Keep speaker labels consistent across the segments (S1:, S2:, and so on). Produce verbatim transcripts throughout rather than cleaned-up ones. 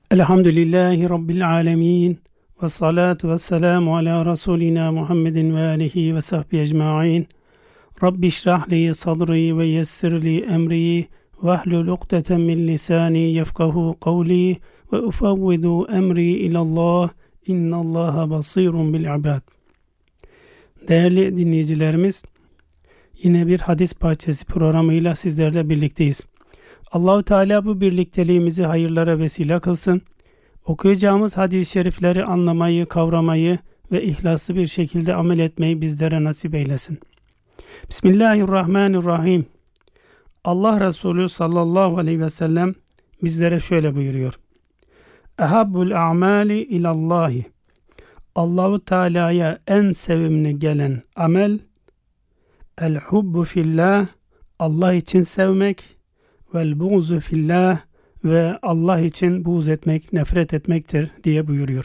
S1: Elhamdülillahi Rabbil alemin. Ve salatu ve selamu ala Resulina Muhammedin ve alihi ve sahbihi ecma'in. Rabbi şrahli sadri ve yessirli emri ve ahlul ukdeten min lisani yefkahu kavli ve ufavvidu emri ilallah. İnnallaha basirun bil ibad. Değerli dinleyicilerimiz, yine bir hadis parçası programıyla sizlerle birlikteyiz. Allah-u Teala bu birlikteliğimizi hayırlara vesile kılsın. Okuyacağımız hadis-i şerifleri anlamayı, kavramayı ve ihlaslı bir şekilde amel etmeyi bizlere nasip eylesin. Bismillahirrahmanirrahim. Allah Resulü sallallahu aleyhi ve sellem bizlere şöyle buyuruyor. Ehabbul a'mali ilallahi. Allah-u Teala'ya en sevimli gelen amel, el hubbu fillah, Allah için sevmek, vel buğzu fillah, ve Allah için buğz etmek, nefret etmektir diye buyuruyor.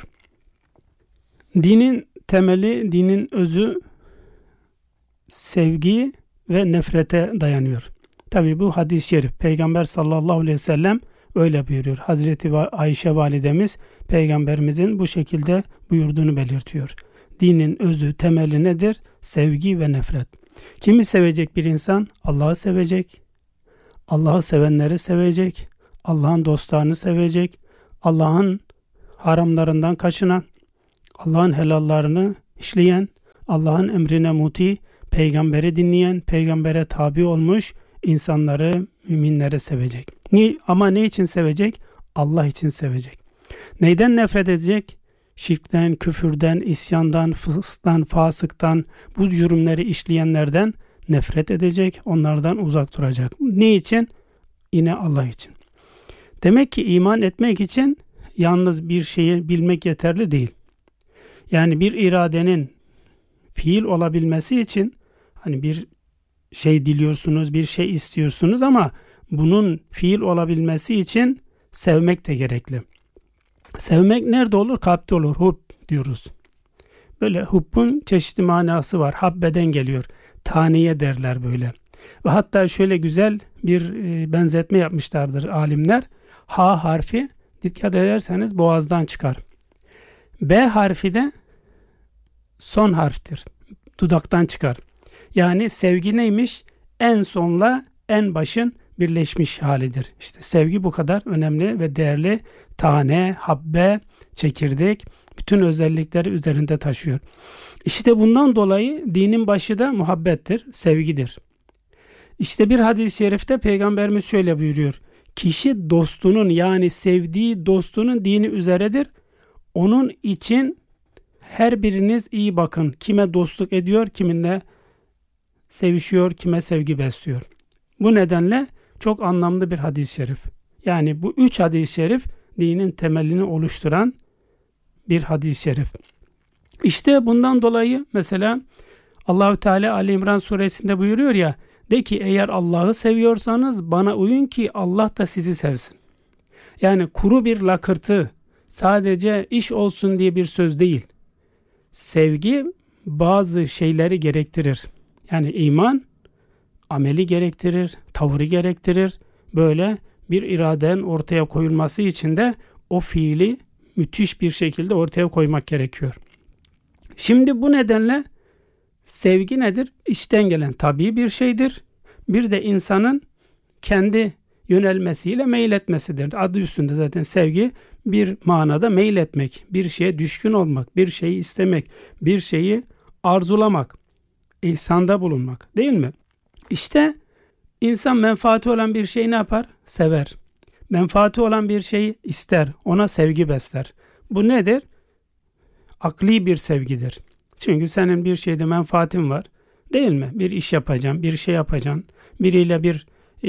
S1: Dinin temeli, dinin özü sevgi ve nefrete dayanıyor. Tabi bu hadis-i şerif. Peygamber sallallahu aleyhi ve sellem öyle buyuruyor. Hazreti Ayşe validemiz Peygamberimizin bu şekilde buyurduğunu belirtiyor. Dinin özü, temeli nedir? Sevgi ve nefret. Kimi sevecek bir insan? Allah'ı sevecek. Allah'ı sevenleri sevecek. Allah'ın dostlarını sevecek. Allah'ın haramlarından kaçınan, Allah'ın helallarını işleyen, Allah'ın emrine muti, peygamberi dinleyen, peygambere tabi olmuş insanları, müminleri sevecek. Ni, ama ne için sevecek? Allah için sevecek. Neyden nefret edecek? Şirkten, küfürden, isyandan, fısktan, fasıktan, bu cürümleri işleyenlerden nefret edecek, onlardan uzak duracak. Ne için? Yine Allah için. Demek ki iman etmek için yalnız bir şeyi bilmek yeterli değil. Yani bir iradenin fiil olabilmesi için hani bir şey diliyorsunuz, bir şey istiyorsunuz ama bunun fiil olabilmesi için sevmek de gerekli. Sevmek nerede olur? Kalpte olur. Hub diyoruz. Böyle hubbun çeşitli manası var. Habbeden geliyor. Taneye derler böyle. Ve hatta şöyle güzel bir benzetme yapmışlardır alimler. Ha harfi dikkat ederseniz boğazdan çıkar. B harfi de son harftir. Dudaktan çıkar. Yani sevgi neymiş? En sonla en başın birleşmiş halidir. İşte sevgi bu kadar önemli ve değerli. Tane, habbe, çekirdek bütün özellikleri üzerinde taşıyor. İşte bundan dolayı dinin başı da muhabbettir, sevgidir. İşte bir hadis-i şerifte Peygamberimiz şöyle buyuruyor. Kişi dostunun yani sevdiği dostunun dini üzeredir. Onun için her biriniz iyi bakın. Kime dostluk ediyor, kiminle sevişiyor, kime sevgi besliyor. Bu nedenle çok anlamlı bir hadis-i şerif. Yani bu üç hadis-i şerif dinin temelini oluşturan bir hadis-i şerif. İşte bundan dolayı mesela Allah-u Teala Ali İmran suresinde buyuruyor ya, de ki eğer Allah'ı seviyorsanız bana uyun ki Allah da sizi sevsin. Yani kuru bir lakırtı, sadece iş olsun diye bir söz değil. Sevgi bazı şeyleri gerektirir. Yani iman ameli gerektirir, tavrı gerektirir. Böyle bir iradenin ortaya koyulması için de o fiili müthiş bir şekilde ortaya koymak gerekiyor. Şimdi bu nedenle sevgi nedir? İçten gelen tabii bir şeydir. Bir de insanın kendi yönelmesiyle meyletmesidir. Adı üstünde zaten sevgi bir manada meyletmek, bir şeye düşkün olmak, bir şeyi istemek, bir şeyi arzulamak, ihsanda bulunmak değil mi? İşte insan menfaati olan bir şeyi ne yapar? Sever. Menfaati olan bir şeyi ister, ona sevgi besler. Bu nedir? Akli bir sevgidir. Çünkü senin bir şeyde menfaatin var. Değil mi? Bir iş yapacaksın, bir şey yapacaksın. Biriyle bir e,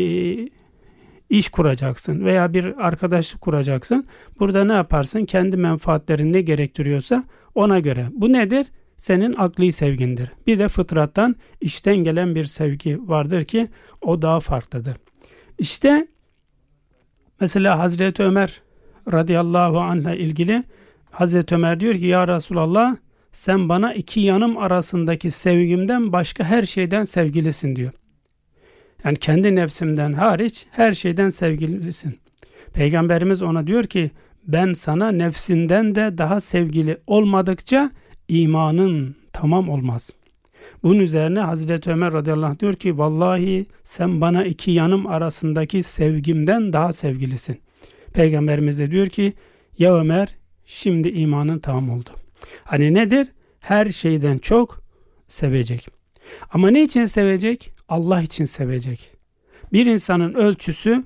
S1: iş kuracaksın veya bir arkadaşlık kuracaksın. Burada ne yaparsın? Kendi menfaatlerin ne gerektiriyorsa ona göre. Bu nedir? Senin akli sevgindir. Bir de fıtrattan içten gelen bir sevgi vardır ki o daha farklıdır. İşte mesela Hazreti Ömer radıyallahu anh'la ilgili Hazreti Ömer diyor ki ya Resulallah sen bana iki yanım arasındaki sevgimden başka her şeyden sevgilisin diyor. Yani kendi nefsimden hariç her şeyden sevgilisin. Peygamberimiz ona diyor ki ben sana nefsinden de daha sevgili olmadıkça imanın tamam olmaz. Bunun üzerine Hazreti Ömer radıyallahu anh diyor ki vallahi sen bana iki yanım arasındaki sevgimden daha sevgilisin. Peygamberimiz de diyor ki ya Ömer şimdi imanın tamam oldu. Hani nedir? Her şeyden çok sevecek. Ama ne için sevecek? Allah için sevecek. Bir insanın ölçüsü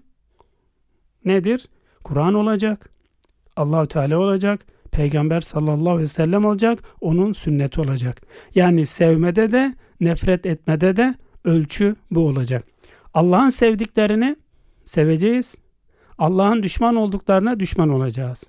S1: nedir? Kur'an olacak, Allah-u Teala olacak, Peygamber sallallahu aleyhi ve sellem olacak, onun sünneti olacak. Yani sevmede de, nefret etmede de ölçü bu olacak. Allah'ın sevdiklerini seveceğiz, Allah'ın düşman olduklarına düşman olacağız.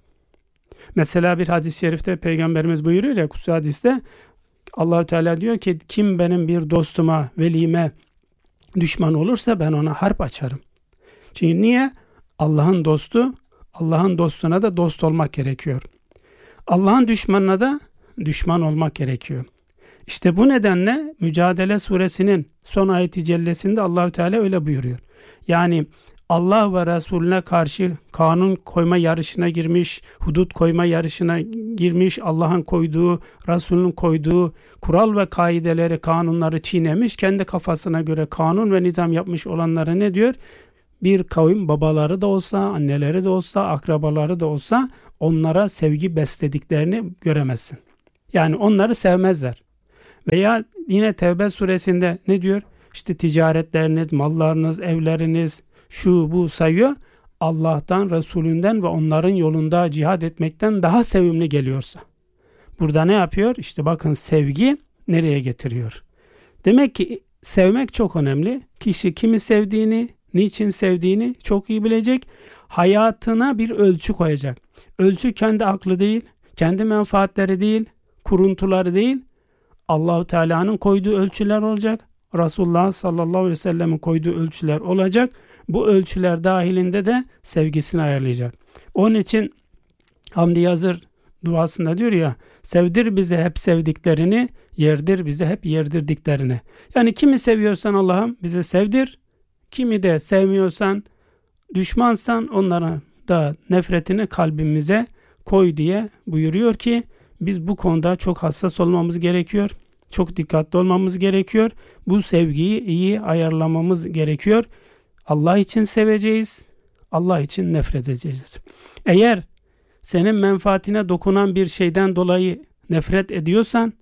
S1: Mesela bir hadis-i şerifte Peygamberimiz buyuruyor ya, kutsi hadiste, Allah-u Teala diyor ki kim benim bir dostuma, velime düşman olursa ben ona harp açarım. Çünkü niye? Allah'ın dostu, Allah'ın dostuna da dost olmak gerekiyor. Allah'ın düşmanına da düşman olmak gerekiyor. İşte bu nedenle Mücadele suresinin son ayeti cellesinde Allah-u Teala öyle buyuruyor. Yani Allah ve Resulüne karşı kanun koyma yarışına girmiş, hudut koyma yarışına girmiş, Allah'ın koyduğu, Resulünün koyduğu kural ve kaideleri, kanunları çiğnemiş, kendi kafasına göre kanun ve nizam yapmış olanlara ne diyor? Bir kavim babaları da olsa, anneleri de olsa, akrabaları da olsa onlara sevgi beslediklerini göremezsin. Yani onları sevmezler. Veya yine Tevbe suresinde ne diyor? İşte ticaretleriniz, mallarınız, evleriniz, şu bu sayıyor. Allah'tan, Resulünden ve onların yolunda cihad etmekten daha sevimli geliyorsa. Burada ne yapıyor? İşte bakın sevgi nereye getiriyor? Demek ki sevmek çok önemli. Kişi kimi sevdiğini, niçin sevdiğini çok iyi bilecek. Hayatına bir ölçü koyacak. Ölçü kendi aklı değil, kendi menfaatleri değil, kuruntuları değil. Allah-u Teala'nın koyduğu ölçüler olacak. Resulullah sallallahu aleyhi ve sellem'in koyduğu ölçüler olacak. Bu ölçüler dahilinde de sevgisini ayarlayacak. Onun için Hamdi Yazır duasında diyor ya, sevdir bize hep sevdiklerini, yerdir bize hep yerdirdiklerini. Yani kimi seviyorsan Allah'ım bize sevdir, kimi de sevmiyorsan, düşmansan onlara da nefretini kalbimize koy diye buyuruyor ki biz bu konuda çok hassas olmamız gerekiyor. Çok dikkatli olmamız gerekiyor. Bu sevgiyi iyi ayarlamamız gerekiyor. Allah için seveceğiz. Allah için nefret edeceğiz. Eğer senin menfaatine dokunan bir şeyden dolayı nefret ediyorsan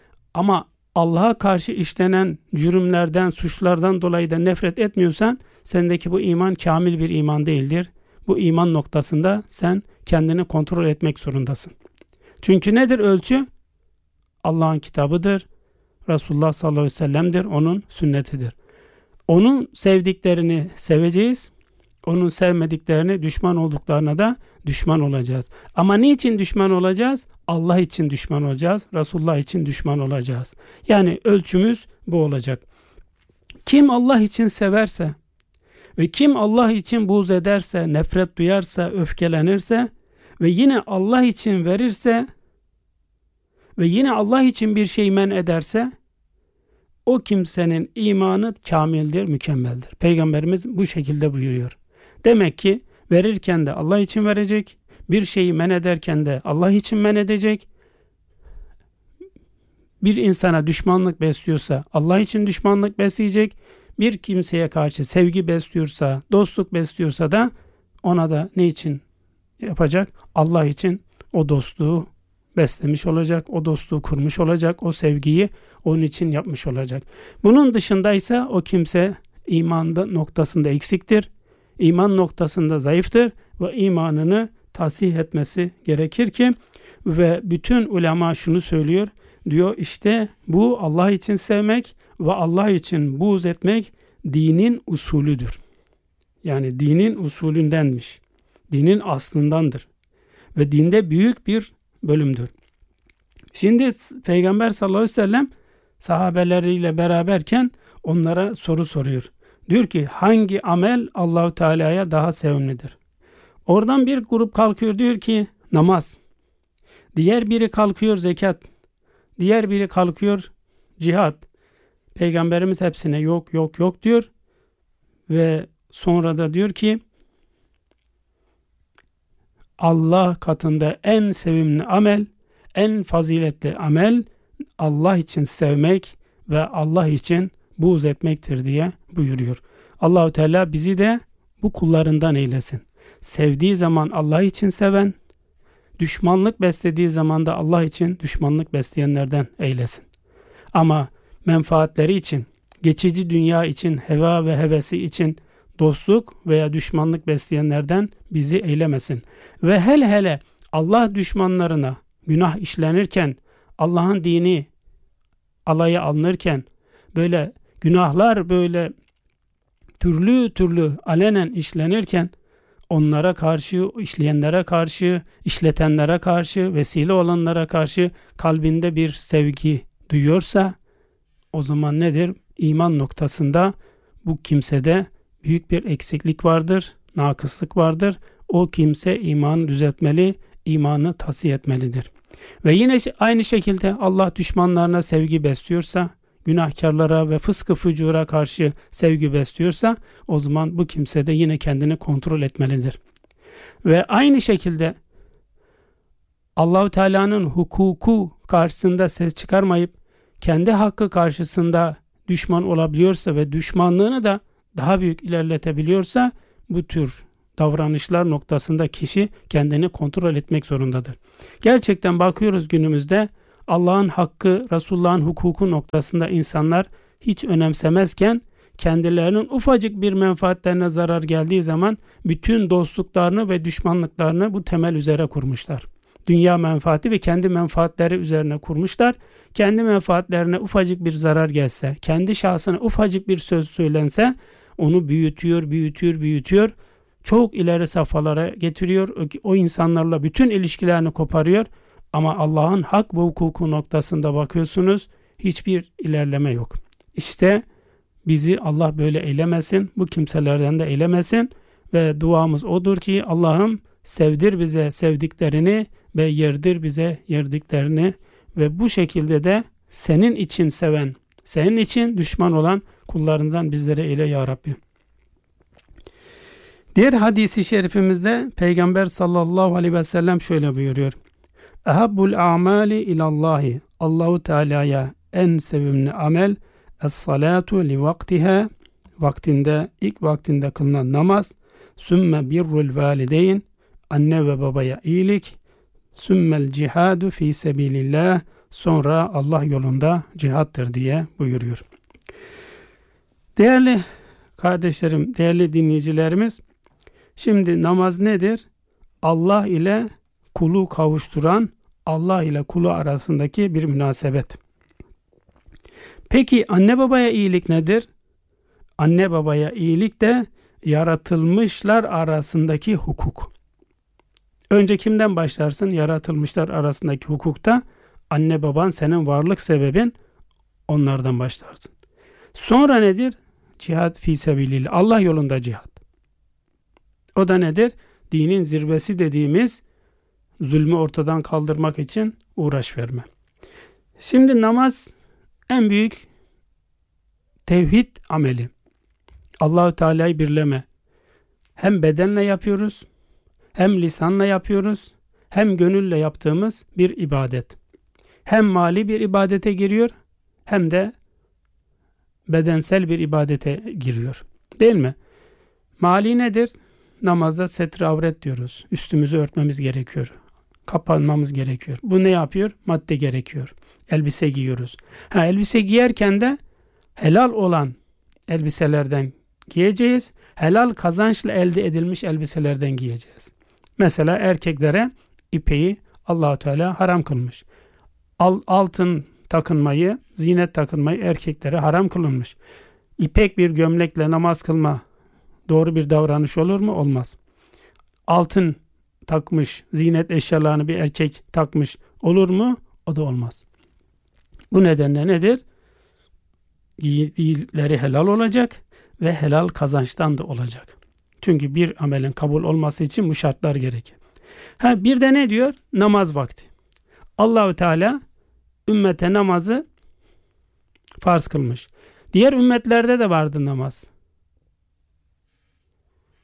S1: ama Allah'a karşı işlenen cürümlerden, suçlardan dolayı da nefret etmiyorsan sendeki bu iman kamil bir iman değildir. Bu iman noktasında sen kendini kontrol etmek zorundasın. Çünkü nedir ölçü? Allah'ın kitabıdır. Resulullah sallallahu aleyhi ve sellem'dir. Onun sünnetidir. Onun sevdiklerini seveceğiz. Onun sevmediklerini, düşman olduklarına da düşman olacağız. Ama niçin düşman olacağız? Allah için düşman olacağız. Resulullah için düşman olacağız. Yani ölçümüz bu olacak. Kim Allah için severse ve kim Allah için buğz ederse, nefret duyarsa, öfkelenirse ve yine Allah için verirse ve yine Allah için bir şey men ederse o kimsenin imanı kamildir, mükemmeldir. Peygamberimiz bu şekilde buyuruyor. Demek ki verirken de Allah için verecek, bir şeyi men ederken de Allah için men edecek. Bir insana düşmanlık besliyorsa Allah için düşmanlık besleyecek. Bir kimseye karşı sevgi besliyorsa, dostluk besliyorsa da ona da ne için yapacak? Allah için o dostluğu beslemiş olacak, o dostluğu kurmuş olacak, o sevgiyi onun için yapmış olacak. Bunun dışındaysa o kimse iman noktasında eksiktir, iman noktasında zayıftır ve imanını tasih etmesi gerekir ki ve bütün ulema şunu söylüyor, diyor işte bu Allah için sevmek ve Allah için buğz etmek dinin usulüdür. Yani dinin usulündenmiş, dinin aslındandır ve dinde büyük bir bölümdür. Şimdi Peygamber sallallahu aleyhi ve sellem sahabeleriyle beraberken onlara soru soruyor. Diyor ki hangi amel Allah-u Teala'ya daha sevimlidir? Oradan bir grup kalkıyor diyor ki namaz. Diğer biri kalkıyor zekat. Diğer biri kalkıyor cihat. Peygamberimiz hepsine yok yok yok diyor. Ve sonra da diyor ki Allah katında en sevimli amel, en faziletli amel Allah için sevmek ve Allah için buğz etmektir diye buyuruyor. Allahu Teala bizi de bu kullarından eylesin. Sevdiği zaman Allah için seven, düşmanlık beslediği zaman da Allah için düşmanlık besleyenlerden eylesin. Ama menfaatleri için, geçici dünya için, heva ve hevesi için dostluk veya düşmanlık besleyenlerden bizi eylemesin. Ve hele hele Allah düşmanlarına günah işlenirken, Allah'ın dini alaya alınırken, böyle günahlar böyle türlü türlü alenen işlenirken, onlara karşı, işleyenlere karşı, işletenlere karşı, vesile olanlara karşı kalbinde bir sevgi duyuyorsa, o zaman nedir? İman noktasında bu kimsede büyük bir eksiklik vardır, nakıslık vardır. O kimse imanı düzeltmeli, imanı tasih etmelidir. Ve yine aynı şekilde Allah düşmanlarına sevgi besliyorsa, günahkarlara ve fıskı fücura karşı sevgi besliyorsa, o zaman bu kimse de yine kendini kontrol etmelidir. Ve aynı şekilde Allah-u Teala'nın hukuku karşısında ses çıkarmayıp kendi hakkı karşısında düşman olabiliyorsa ve düşmanlığını da daha büyük ilerletebiliyorsa, bu tür davranışlar noktasında kişi kendini kontrol etmek zorundadır. Gerçekten bakıyoruz günümüzde Allah'ın hakkı, Resulullah'ın hukuku noktasında insanlar hiç önemsemezken, kendilerinin ufacık bir menfaatlerine zarar geldiği zaman bütün dostluklarını ve düşmanlıklarını bu temel üzere kurmuşlar. Dünya menfaati ve kendi menfaatleri üzerine kurmuşlar. Kendi menfaatlerine ufacık bir zarar gelse, kendi şahsına ufacık bir söz söylense, onu büyütüyor, büyütüyor, büyütüyor. Çok ileri safhalara getiriyor. O insanlarla bütün ilişkilerini koparıyor. Ama Allah'ın hak ve hukuku noktasında bakıyorsunuz, hiçbir ilerleme yok. İşte bizi Allah böyle eylemesin, bu kimselerden de eylemesin ve duamız odur ki Allah'ım sevdir bize sevdiklerini ve yerdir bize yerdiklerini ve bu şekilde de senin için seven, senin için düşman olan kullarından bizlere eyle ya Rabbi. Diğer hadisi şerifimizde Peygamber sallallahu aleyhi ve sellem şöyle buyuruyor. Ehabbul amali ilallahi, Allahu Teala'ya en sevimli amel es-salatu li vaktiha, vaktinde, ilk vaktinde kılınan namaz, sümme birrul valideyn, anne ve babaya iyilik, sümmel cihadu fi sebilillah, sonra Allah yolunda cihattır diye buyuruyor. Değerli kardeşlerim, değerli dinleyicilerimiz, şimdi namaz nedir? Allah ile kulu kavuşturan, Allah ile kulu arasındaki bir münasebet. Peki anne babaya iyilik nedir? Anne babaya iyilik de yaratılmışlar arasındaki hukuk. Önce kimden başlarsın? Yaratılmışlar arasındaki hukukta anne baban senin varlık sebebin, onlardan başlarsın. Sonra nedir? Cihad fi sebilillah, Allah yolunda cihad. O da nedir? Dinin zirvesi dediğimiz zulmü ortadan kaldırmak için uğraş verme. Şimdi namaz en büyük tevhid ameli. Allah-u Teala'yı birleme. Hem bedenle yapıyoruz, hem lisanla yapıyoruz, hem gönülle yaptığımız bir ibadet. Hem mali bir ibadete giriyor, hem de bedensel bir ibadete giriyor. Değil mi? Mali nedir? Namazda setre avret diyoruz. Üstümüzü örtmemiz gerekiyor. Kapanmamız gerekiyor. Bu ne yapıyor? Madde gerekiyor. Elbise giyiyoruz. Ha, elbise giyerken de helal olan elbiselerden giyeceğiz. Helal kazançla elde edilmiş elbiselerden giyeceğiz. Mesela erkeklere ipeği Allah-u Teala haram kılmış. Altın takınmayı, zinet takınmayı erkeklere haram kılınmış. İpek bir gömlekle namaz kılma doğru bir davranış olur mu? Olmaz. Altın takmış, zinet eşyalarını bir erkek takmış olur mu? O da olmaz. Bu nedenle nedir? Giydiğleri helal olacak ve helal kazançtan da olacak. Çünkü bir amelin kabul olması için bu şartlar gerekir. Ha, bir de ne diyor? Namaz vakti. Allah-u Teala ümmete namazı farz kılmış. Diğer ümmetlerde de vardı namaz.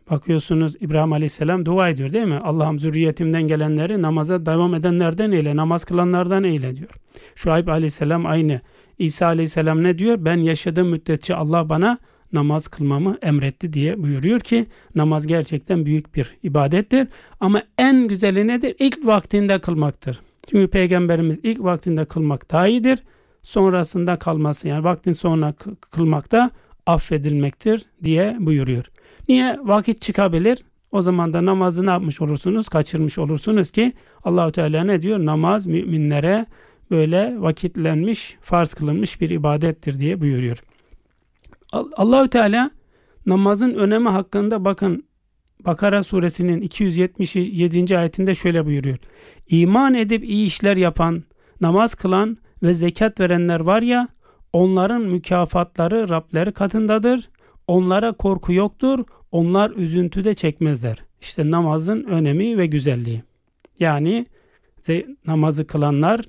S1: Bakıyorsunuz İbrahim Aleyhisselam dua ediyor değil mi? Allah'ım zürriyetimden gelenleri namaza devam edenlerden eyle, namaz kılanlardan eyle diyor. Şuayb Aleyhisselam aynı. İsa Aleyhisselam ne diyor? Ben yaşadığım müddetçe Allah bana namaz kılmamı emretti diye buyuruyor ki namaz gerçekten büyük bir ibadettir. Ama en güzeli nedir? İlk vaktinde kılmaktır. Çünkü Peygamberimiz ilk vaktinde kılmak daha iyidir. Sonrasında kalması, yani vaktin sonra kılmak da affedilmektir diye buyuruyor. Niye? Vakit çıkabilir. O zaman da namazı ne yapmış olursunuz? Kaçırmış olursunuz ki Allah-u Teala ne diyor? Namaz müminlere böyle vakitlenmiş, farz kılınmış bir ibadettir diye buyuruyor. Allah-u Teala namazın önemi hakkında bakın Bakara suresinin iki yüz yetmiş yedinci ayetinde şöyle buyuruyor. İman edip iyi işler yapan, namaz kılan ve zekat verenler var ya, onların mükafatları Rableri katındadır. Onlara korku yoktur. Onlar üzüntü de çekmezler. İşte namazın önemi ve güzelliği. Yani namazı kılanlar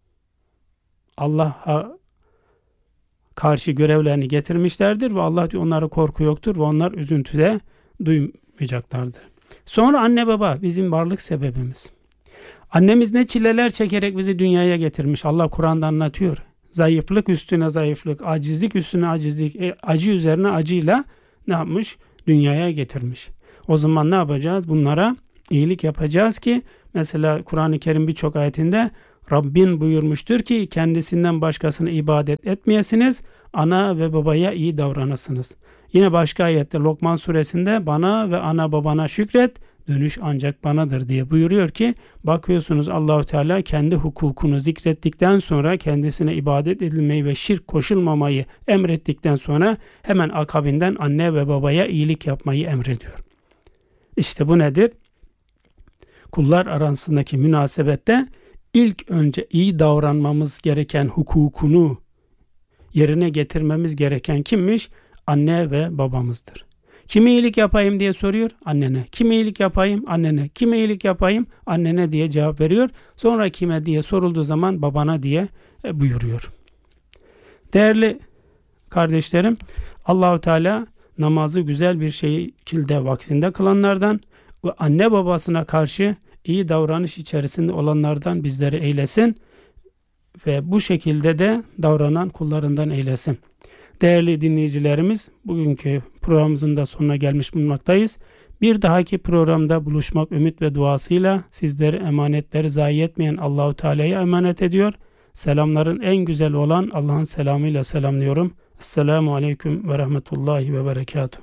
S1: Allah'a karşı görevlerini getirmişlerdir ve Allah diyor onlara korku yoktur ve onlar üzüntü de duymayacaklardır. Sonra anne baba bizim varlık sebebimiz. Annemiz ne çileler çekerek bizi dünyaya getirmiş. Allah Kur'an'da anlatıyor. Zayıflık üstüne zayıflık, acizlik üstüne acizlik, e, acı üzerine acıyla ne yapmış? Dünyaya getirmiş. O zaman ne yapacağız? Bunlara iyilik yapacağız ki mesela Kur'an-ı Kerim birçok ayetinde Rabbin buyurmuştur ki kendisinden başkasına ibadet etmeyesiniz, ana ve babaya iyi davranasınız. Yine başka ayette Lokman suresinde bana ve ana babana şükret, dönüş ancak banadır diye buyuruyor ki bakıyorsunuz Allah-u Teala kendi hukukunu zikrettikten sonra kendisine ibadet edilmeyi ve şirk koşulmamayı emrettikten sonra hemen akabinden anne ve babaya iyilik yapmayı emrediyor. İşte bu nedir? Kullar arasındaki münasebette ilk önce iyi davranmamız gereken hukukunu yerine getirmemiz gereken kimmiş? Anne ve babamızdır. Kime iyilik yapayım diye soruyor? Annene. Kime iyilik yapayım? Annene. Kime iyilik yapayım? Annene diye cevap veriyor. Sonra kime diye sorulduğu zaman babana diye buyuruyor. Değerli kardeşlerim, Allah-u Teala namazı güzel bir şekilde vaktinde kılanlardan ve anne babasına karşı iyi davranış içerisinde olanlardan bizleri eylesin ve bu şekilde de davranan kullarından eylesin. Değerli dinleyicilerimiz, bugünkü programımızın da sonuna gelmiş bulunmaktayız. Bir dahaki programda buluşmak ümit ve duasıyla sizleri emanetleri zayi etmeyen Allah-u Teala'ya emanet ediyor. Selamların en güzel olan Allah'ın selamıyla selamlıyorum. Esselamu Aleyküm ve Rahmetullahi ve Berekatuhu.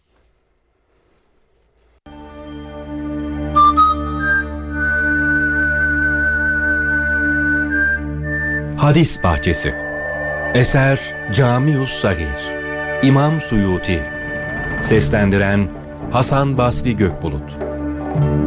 S2: Hadis Bahçesi. Eser Camius Sagir. İmam Suyuti. Seslendiren Hasan Basri Gökbulut.